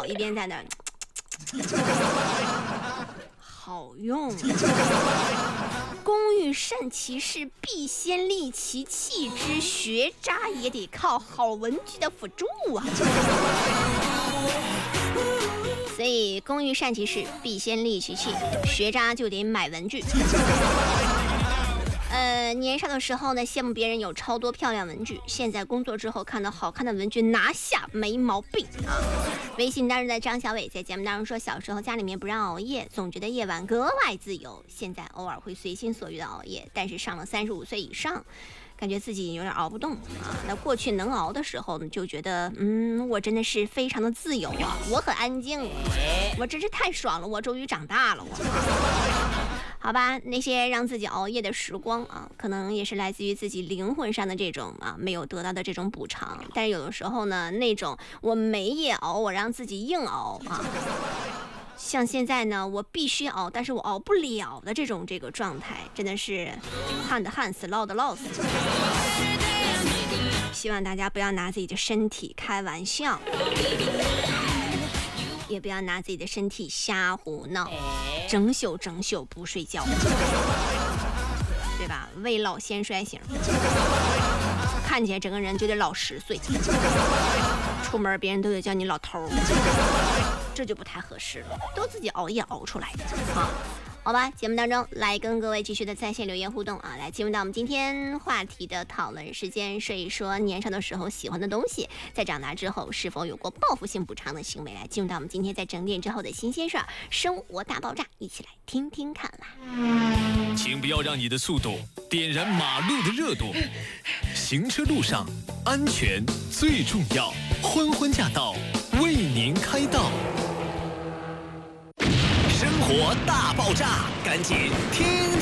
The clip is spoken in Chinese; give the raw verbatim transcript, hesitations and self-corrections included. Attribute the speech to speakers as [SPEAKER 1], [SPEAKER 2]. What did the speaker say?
[SPEAKER 1] 笑，一边在那好用。工欲善其事，必先利其器，之学渣也得靠好文具的辅助啊。所以工欲善其事，必先利其器，学渣就得买文具。呃，年少的时候呢，羡慕别人有超多漂亮文具，现在工作之后看到好看的文具拿下没毛病啊。微信当中的张小伟在节目当中说，小时候家里面不让熬夜，总觉得夜晚格外自由，现在偶尔会随心所欲的熬夜，但是上了三十五岁以上，感觉自己有点熬不动啊。那过去能熬的时候呢，就觉得嗯，我真的是非常的自由啊，我很安静，我真是太爽了，我终于长大了我。好吧，那些让自己熬夜的时光啊，可能也是来自于自己灵魂上的这种啊没有得到的这种补偿。但是有的时候呢，那种我没夜熬，我让自己硬熬啊，像现在呢，我必须熬，但是我熬不了的这种这个状态，真的是旱的旱死，涝的涝死。希望大家不要拿自己的身体开玩笑，也不要拿自己的身体瞎胡闹，整宿整宿不睡觉，对吧？未老先衰型，看起来整个人就得老十岁，出门别人都得叫你老头，这就不太合适了，都自己熬夜熬出来的啊。好吧，节目当中来跟各位继续的在线留言互动啊，来进入到我们今天话题的讨论时间，说一说年少的时候喜欢的东西，在长大之后是否有过报复性补偿的行为，来进入到我们今天在整点之后的新鲜事儿，生活大爆炸，一起来听听看啦。
[SPEAKER 2] 请不要让你的速度点燃马路的热度，行车路上安全最重要，欢欢驾到，为您开道。生活大爆炸，赶紧听